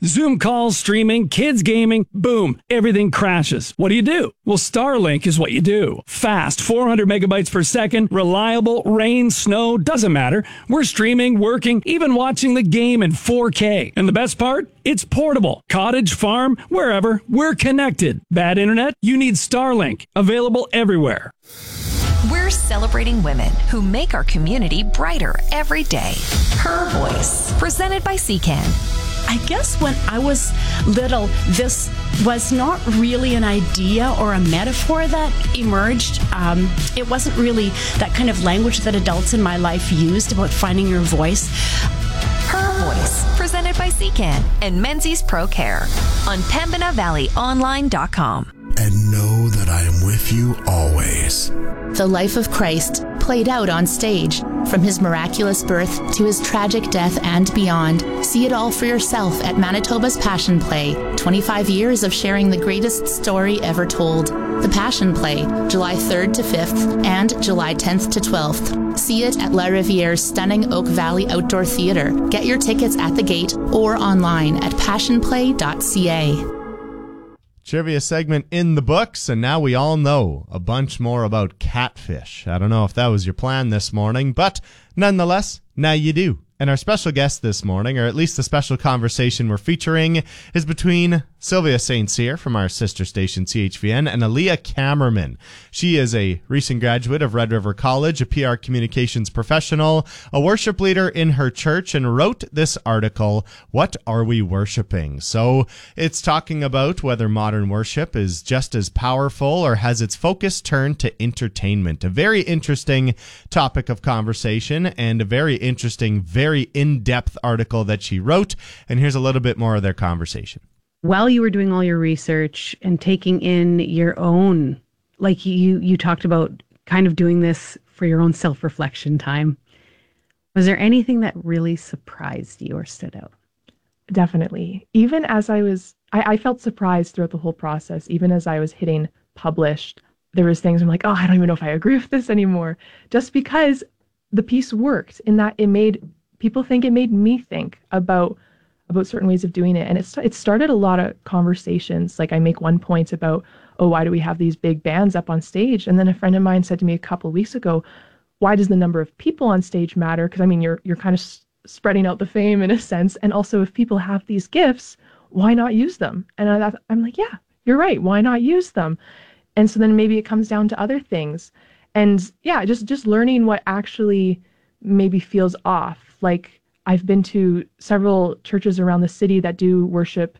Zoom calls, streaming, kids gaming, boom, everything crashes. What do? Well, Starlink is what you do. Fast, 400 megabytes per second, reliable, rain, snow, doesn't matter. We're streaming, working, even watching the game in 4K. And the best part? It's portable. Cottage, farm, wherever, we're connected. Bad internet? You need Starlink. Available everywhere. We're celebrating women who make our community brighter every day. Her Voice, presented by CCAN. I guess when I was little, this was not really an idea or a metaphor that emerged. It wasn't really that kind of language that adults in my life used about finding your voice. Her Voice, presented by CCAN and Menzies Pro Care on PembinaValleyOnline.com. And know that I am with you always. The life of Christ played out on stage, from his miraculous birth to his tragic death and beyond. See it all for yourself at Manitoba's Passion Play. 25 years of sharing the greatest story ever told. The Passion Play, July 3rd to 5th and July 10th to 12th. See it at La Riviere's stunning Oak Valley Outdoor Theatre. Get your tickets at the gate or online at passionplay.ca. Trivia segment in the books, and now we all know a bunch more about catfish. I don't know if that was your plan this morning, but nonetheless, now you do. And our special guest this morning, or at least the special conversation we're featuring, is between Sylvia St. Cyr from our sister station CHVN and Aaliyah Kammerman. She is a recent graduate of Red River College, a PR communications professional, a worship leader in her church, and wrote this article, What Are We Worshipping? So it's talking about whether modern worship is just as powerful or has its focus turned to entertainment. A very interesting topic of conversation and a very interesting, very in-depth article that she wrote. And here's a little bit more of their conversation. While you were doing all your research and taking in your own, like you talked about kind of doing this for your own self-reflection time, was there anything that really surprised you or stood out? Definitely. Even as I felt surprised throughout the whole process, even as I was hitting published, there was things I'm like, oh, I don't even know if I agree with this anymore. Just because the piece worked in that it made people think, it made me think about certain ways of doing it. And it started a lot of conversations. Like I make one point about, oh, why do we have these big bands up on stage? And then a friend of mine said to me a couple of weeks ago, why does the number of people on stage matter? Because I mean, you're kind of spreading out the fame in a sense. And also if people have these gifts, why not use them? And I'm like, yeah, you're right. Why not use them? And so then maybe it comes down to other things. And yeah, just learning what actually maybe feels off. Like I've been to several churches around the city that do worship